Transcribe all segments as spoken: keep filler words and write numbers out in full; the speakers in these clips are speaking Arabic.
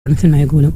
مثل ما يقولوا.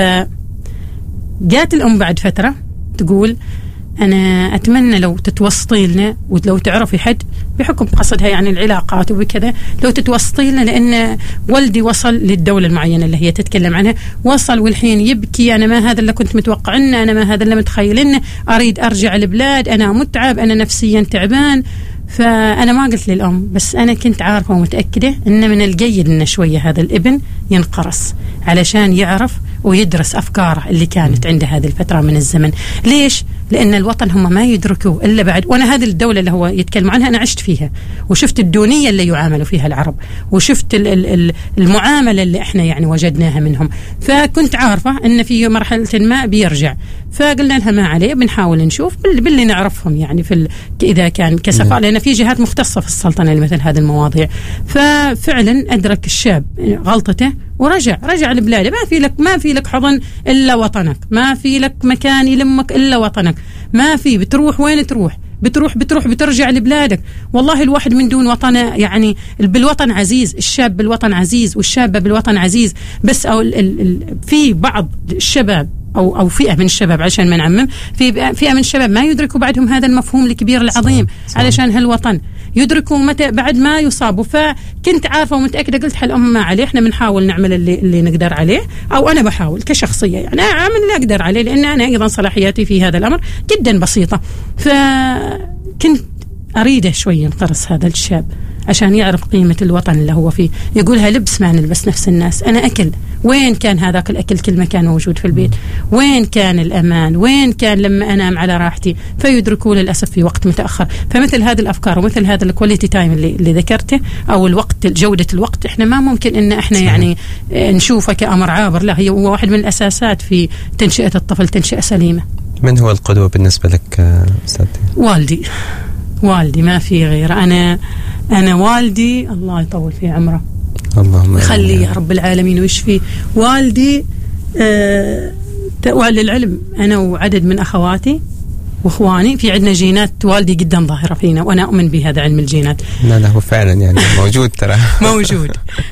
فجات الأم بعد فترة تقول أنا أتمنى لو تتوسطي لنا ولو تعرفي حد بحكم قصدها يعني العلاقات وبكذا، لو تتوسطي لنا لأن والدي وصل للدولة المعينة اللي هي تتكلم عنها، وصل والحين يبكي، أنا ما هذا اللي كنت متوقعنا، أنا ما هذا اللي متخيلنا، أريد أرجع البلاد، أنا متعب، أنا نفسيا تعبان. فأنا ما قلت للأم، بس أنا كنت عارفة ومتأكدة أن من الجيد أن شوية هذا الابن ينقرص علشان يعرف ويدرس أفكاره اللي كانت عنده هذه الفترة من الزمن. ليش؟ لأن الوطن هم ما يدركوه إلا بعد. وأنا هذه الدولة اللي هو يتكلم عنها أنا عشت فيها وشفت الدونية اللي يعاملوا فيها العرب، وشفت المعاملة اللي إحنا يعني وجدناها منهم. فكنت عارفة أن في مرحلة ما بيرجع، فقلنا لها ما عليه، بنحاول نشوف باللي نعرفهم يعني في إذا كان كسفارة، لأن في جهات مختصة في السلطنة لمثل هذه المواضيع. ففعلا أدرك الشاب غلطته ورجع رجع لبلاده. ما في لك ما في لك حضن إلا وطنك، ما في لك مكان يلمك إلا وطنك، ما في. بتروح وين تروح؟ بتروح بتروح بترجع لبلادك. والله الواحد من دون وطنه يعني بالوطن عزيز، الشاب بالوطن عزيز والشابة بالوطن عزيز. بس أو ال ال في بعض الشباب أو أو فئة من الشباب، عشان ما نعمم، في فئة من الشباب ما يدركوا بعدهم هذا المفهوم الكبير العظيم صحيح. علشان هالوطن يدركوا متى بعد ما يصابوا. فكنت عارفة ومتأكدة، قلت حل أم ما عليه، إحنا بنحاول نعمل اللي, اللي نقدر عليه، أو أنا بحاول كشخصية يعني أعمل اللي أقدر عليه، لأن أنا أيضا صلاحياتي في هذا الأمر جدا بسيطة. فكنت أريده شوي ينقرص هذا الشاب عشان يعرف قيمة الوطن اللي هو فيه. يقولها لبس ما نلبس نفس الناس. أنا أكل، وين كان هذاك الأكل كل ما كان موجود في البيت؟ وين كان الأمان؟ وين كان لما أنام على راحتي؟ فيدركوا للأسف في وقت متأخر. فمثل هذه الأفكار ومثل هذا الكواليتي تايم اللي, اللي ذكرته، أو الوقت، جودة الوقت، إحنا ما ممكن إن إحنا صحيح. يعني نشوفه كأمر عابر، لا، هي هو واحد من الأساسات في تنشئة الطفل تنشئة سليمة. من هو القدوة بالنسبة لك أستاذ؟ والدي والدي ما في غير. أنا أنا والدي الله يطول في عمره، اللهم يخليه يا رب العالمين ويشفي. والدي أه وللعلم أنا وعدد من أخواتي وإخواني في عندنا جينات والدي جدا ظاهرة فينا، وأنا أؤمن بهذا علم الجينات. لا لا هو فعلا يعني موجود ترى موجود.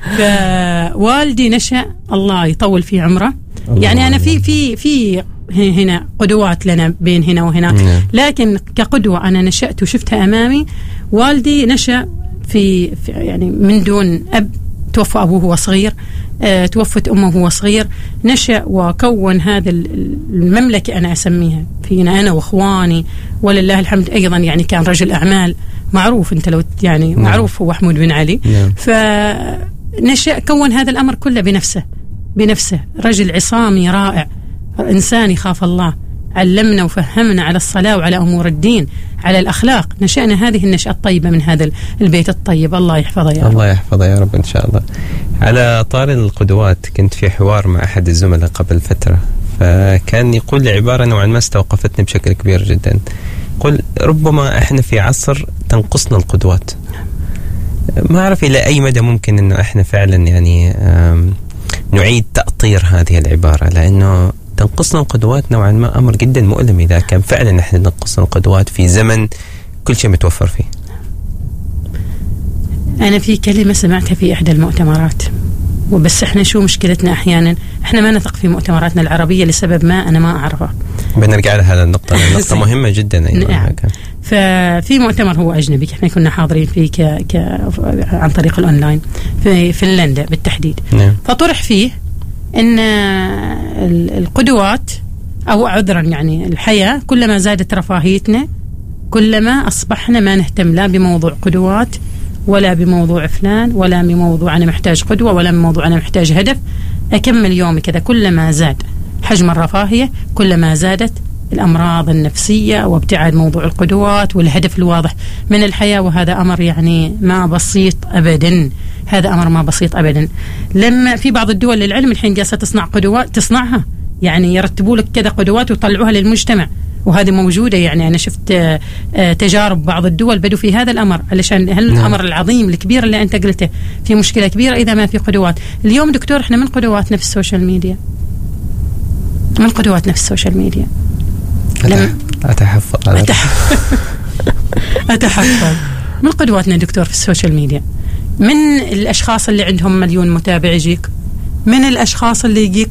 فوالدي نشأ الله يطول في عمره، يعني أنا في في في هنا قدوات لنا بين هنا وهناك، لكن كقدوة أنا نشأت وشفتها أمامي. والدي نشأ في, في يعني من دون أب، توفى أبوه وهو صغير، أه توفت أمه وهو صغير، نشأ وكون هذا المملكة أنا أسميها فينا أنا وإخواني، ولله الحمد. أيضا يعني كان رجل أعمال معروف، أنت لو يعني معروف هو حمود بن علي. فنشأ كون هذا الأمر كله بنفسه بنفسه رجل عصامي رائع، إنسان يخاف الله، علمنا وفهمنا على الصلاة وعلى أمور الدين، على الأخلاق. نشأنا هذه النشأة الطيبة من هذا البيت الطيب. الله يحفظه يا رب. الله يحفظه يا رب إن شاء الله. على طار القدوات، كنت في حوار مع أحد الزملاء قبل فترة، فكان يقول لي عبارة نوعا ما استوقفتني بشكل كبير جدا. يقول ربما إحنا في عصر تنقصنا القدوات. ما أعرف إلى أي مدى ممكن إنه إحنا فعلا يعني نعيد تأطير هذه العبارة، لأنه تنقصنا القدوات نوعا ما أمر جدا مؤلم إذا كان فعلا نحن ننقصنا القدوات في زمن كل شيء متوفر فيه. أنا في كلمة سمعتها في إحدى المؤتمرات، وبس إحنا شو مشكلتنا أحيانا إحنا ما نثق في مؤتمراتنا العربية لسبب ما أنا ما أعرفه. بنرجع لهذا النقطة، النقطة مهمة جدا أيضا. نعم. ففي مؤتمر هو أجنبي إحنا كنا حاضرين فيه ك... ك... عن طريق الأونلاين في فنلندا بالتحديد. نعم. فطرح فيه إن القدوات أو عذرا يعني الحياة، كلما زادت رفاهيتنا كلما أصبحنا ما نهتم لا بموضوع قدوات ولا بموضوع فلان ولا بموضوع أنا محتاج قدوة ولا بموضوع أنا محتاج هدف. أكمل يومي كذا. كلما زاد حجم الرفاهية كلما زادت الأمراض النفسية وابتعاد موضوع القدوات والهدف الواضح من الحياة. وهذا أمر يعني ما بسيط أبدا، هذا أمر ما بسيط أبدا. لما في بعض الدول للعلم الحين جالسة تصنع قدوات، تصنعها يعني يرتبوا لك كذا قدوات ويطلعوها للمجتمع، وهذه موجودة. يعني أنا شفت تجارب بعض الدول بدوا في هذا الأمر، علشان هالأمر العظيم الكبير اللي أنت قلته. في مشكلة كبيرة إذا ما في قدوات. اليوم دكتور إحنا من قدواتنا في السوشيال ميديا، من قدواتنا في السوشيال ميديا أتحفظ أتحفظ أتحفظ من قدواتنا دكتور في السوشيال ميديا، من الأشخاص اللي عندهم مليون متابع يجيك، من الأشخاص اللي يجيك